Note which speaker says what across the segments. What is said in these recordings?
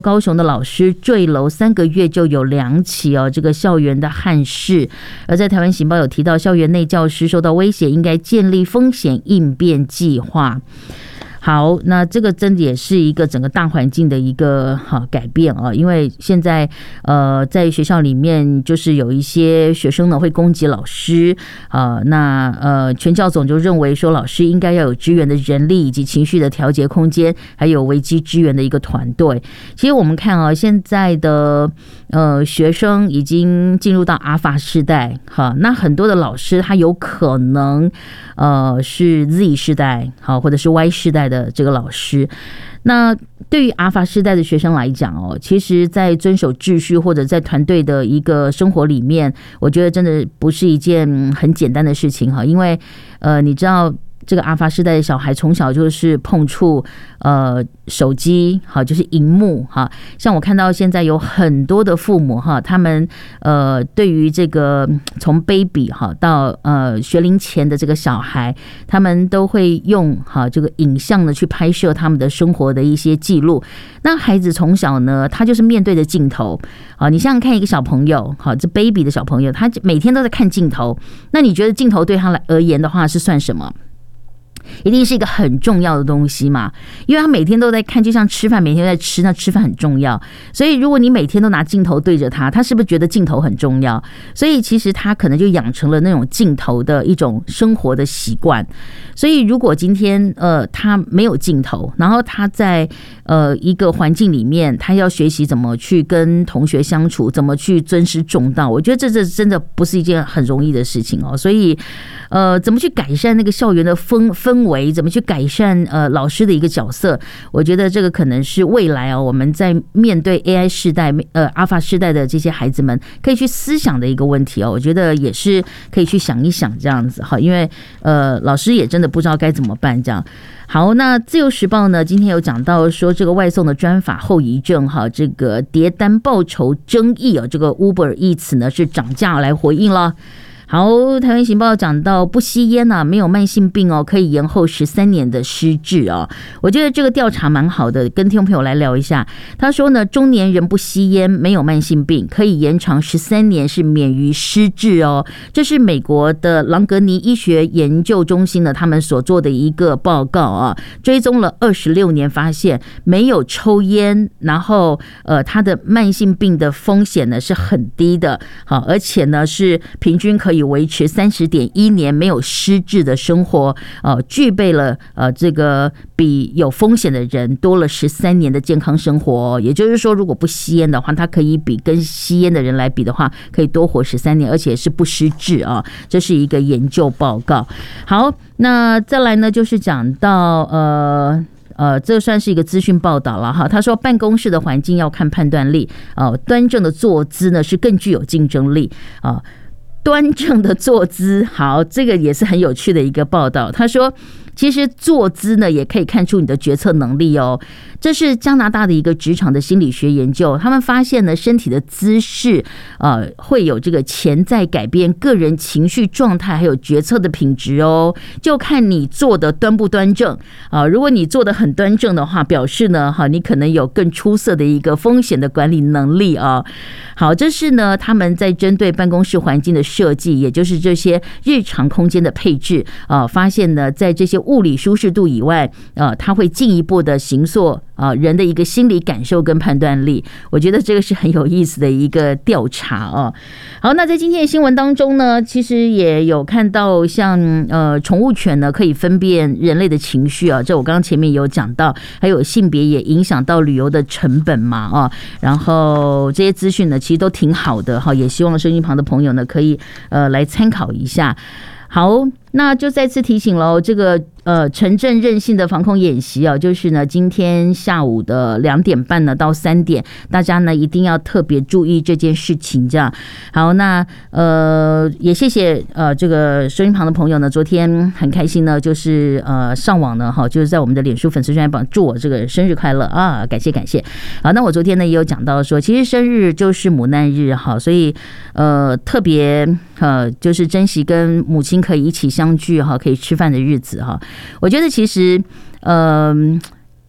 Speaker 1: 高雄的老师坠楼3个月就有2起这个校园的憾事。而在台湾行报有提到，校园内教师受到威胁，应该建立风险应变计划。好，那这个真的也是一个整个大环境的一个改变因为现在在学校里面就是有一些学生呢会攻击老师那全教总就认为说老师应该要有支援的人力以及情绪的调节空间，还有危机支援的一个团队。其实我们看现在的学生已经进入到阿法世代那很多的老师他有可能是 Z 世代或者是 Y 世代的这个老师。那对于阿法世代的学生来讲其实在遵守秩序或者在团队的一个生活里面，我觉得真的不是一件很简单的事情因为你知道这个阿法世代的小孩从小就是碰触手机就是荧幕像我看到现在有很多的父母他们对于这个从 baby 到学龄前的这个小孩，他们都会用这个影像呢去拍摄他们的生活的一些记录。那孩子从小呢，他就是面对着镜头你想想看，一个小朋友这 baby 的小朋友，他每天都在看镜头，那你觉得镜头对他而言的话是算什么？一定是一个很重要的东西嘛，因为他每天都在看，就像吃饭每天都在吃，那吃饭很重要。所以如果你每天都拿镜头对着他，他是不是觉得镜头很重要？所以其实他可能就养成了那种镜头的一种生活的习惯。所以如果今天他没有镜头，然后他在一个环境里面，他要学习怎么去跟同学相处，怎么去尊师重道，我觉得这真的不是一件很容易的事情所以怎么去改善那个校园的氛围，怎么去改善老师的一个角色，我觉得这个可能是未来我们在面对 AI 世代阿法世代的这些孩子们可以去思想的一个问题我觉得也是可以去想一想这样子因为老师也真的不知道该怎么办这样。好，那自由时报呢今天有讲到说这个外送的专法后遗症这个叠单报酬争议这个 Uber Eats 呢是涨价来回应了。好，台湾行报讲到不吸烟没有慢性病可以延后13年的失智我觉得这个调查蛮好的，跟听众朋友来聊一下。他说呢，中年人不吸烟没有慢性病可以延长13年，是免于失智这是美国的朗格尼医学研究中心呢他们所做的一个报告追踪了26年，发现没有抽烟，然后他的慢性病的风险呢是很低的而且呢是平均可以维持30.1年没有失智的生活具备了这个比有风险的人多了13年的健康生活也就是说如果不吸烟的话，他可以比跟吸烟的人来比的话可以多活13年，而且是不失智这是一个研究报告。好，那再来呢就是讲到这算是一个资讯报道了他说办公室的环境要看判断力端正的坐姿呢是更具有竞争力端正的坐姿。好，这个也是很有趣的一个报道。他说其实坐姿呢也可以看出你的决策能力这是加拿大的一个职场的心理学研究，他们发现呢身体的姿势会有这个潜在改变个人情绪状态还有决策的品质就看你坐的端不端正如果你坐的很端正的话，表示呢你可能有更出色的一个风险的管理能力好，这是呢他们在针对办公室环境的设计，也就是这些日常空间的配置发现呢在这些物理舒适度以外它会进一步的形塑人的一个心理感受跟判断力。我觉得这个是很有意思的一个调查好，那在今天的新闻当中呢，其实也有看到像宠物犬呢可以分辨人类的情绪这我刚刚前面有讲到，还有性别也影响到旅游的成本嘛然后这些资讯呢其实都挺好的也希望收音旁的朋友呢可以来参考一下。好，那就再次提醒了这个城镇韧性的防空演习就是呢今天下午的2点半呢到3点，大家呢一定要特别注意这件事情这样。好，那也谢谢这个收音旁的朋友呢，昨天很开心呢就是上网呢就是在我们的脸书粉丝专页祝我这个生日快乐感谢感谢。好，那我昨天呢也有讲到说其实生日就是母难日所以特别就是珍惜跟母亲可以一起相聚可以吃饭的日子我觉得其实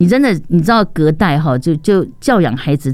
Speaker 1: 你真的你知道隔代哈，就教养孩子